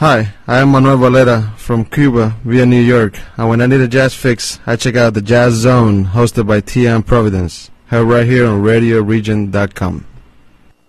Hi, I am Manuel Valera from Cuba via New York, and when I need a jazz fix, I check out the Jazz Zone hosted by Tia and Providence, heard right here on RadioRegion.com.